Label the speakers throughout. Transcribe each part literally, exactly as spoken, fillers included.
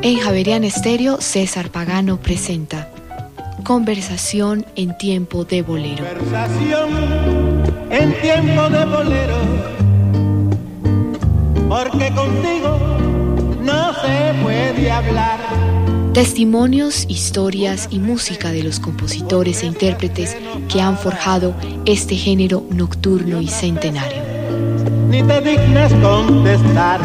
Speaker 1: En Javeriana Estéreo, César Pagano presenta Conversación en tiempo de bolero.
Speaker 2: Conversación en tiempo de bolero, porque contigo no se puede hablar.
Speaker 1: Testimonios, historias y música de los compositores e intérpretes que han forjado este género nocturno y centenario.
Speaker 2: Ni te dignes contestar.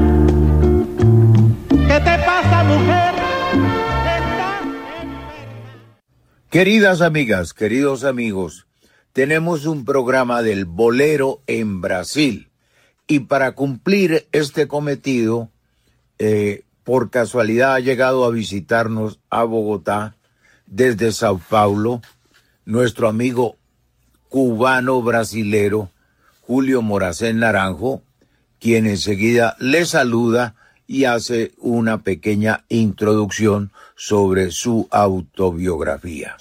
Speaker 2: ¿Qué te pasa, mujer? ¿Estás enferma?
Speaker 3: Queridas amigas, queridos amigos, tenemos un programa del bolero en Brasil y para cumplir este cometido, eh, por casualidad ha llegado a visitarnos a Bogotá desde Sao Paulo nuestro amigo cubano-brasilero Julio Moracén Naranjo, quien enseguida le saluda y hace una pequeña introducción sobre su autobiografía.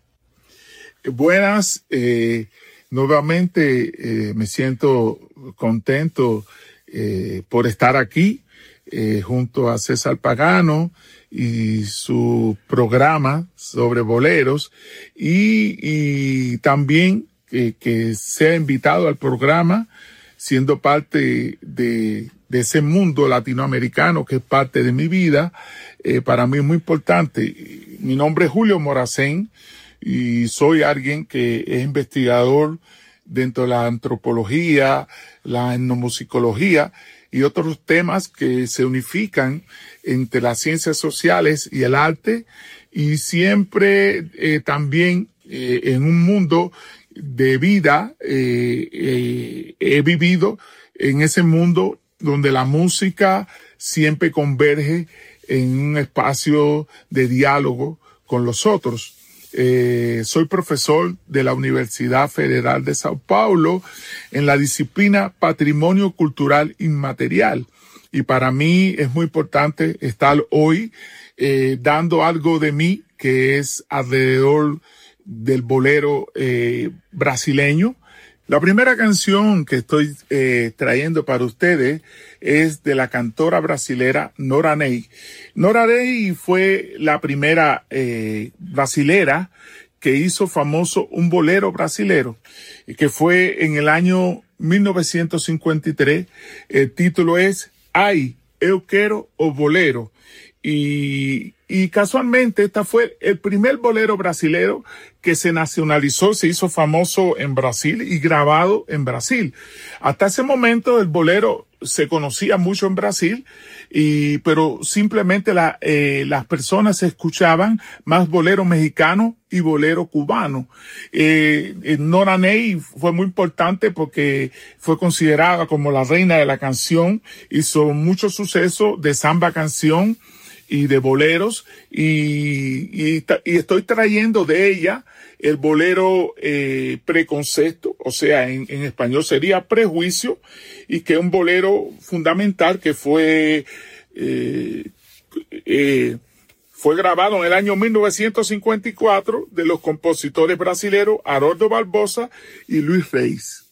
Speaker 4: Buenas, eh, nuevamente eh, me siento contento eh, por estar aquí eh, junto a César Pagano y su programa sobre boleros y, y también que, que sea invitado al programa siendo parte de, de ese mundo latinoamericano que es parte de mi vida. Eh, para mí es muy importante. Mi nombre es Julio Moracén y soy alguien que es investigador dentro de la antropología, la etnomusicología y otros temas que se unifican entre las ciencias sociales y el arte, y siempre eh, también eh, en un mundo de vida eh, eh, he vivido en ese mundo donde la música siempre converge en un espacio de diálogo con los otros. Eh, soy profesor de la Universidad Federal de Sao Paulo en la disciplina Patrimonio Cultural Inmaterial. Y para mí es muy importante estar hoy eh, dando algo de mí que es alrededor del bolero eh, brasileño. La primera canción que estoy eh, trayendo para ustedes es de la cantora brasilera Nora Ney. Nora Ney fue la primera eh, brasilera que hizo famoso un bolero brasilero, que fue en el año mil novecientos cincuenta y tres. El título es Ai, Eu Quero o Bolero. Y, y casualmente esta fue el primer bolero brasilero que se nacionalizó, se hizo famoso en Brasil y grabado en Brasil. Hasta ese momento el bolero se conocía mucho en Brasil, y, pero simplemente la, eh, las personas escuchaban más bolero mexicano y bolero cubano. Eh, Nora Ney fue muy importante porque fue considerada como la reina de la canción, hizo mucho suceso de samba canción y de boleros, y, y, y estoy trayendo de ella el bolero eh, preconcepto, o sea, en, en español sería prejuicio, y que es un bolero fundamental que fue eh, eh, fue grabado en el año mil novecientos cincuenta y cuatro de los compositores brasileños Haroldo Barbosa y Luis Reis.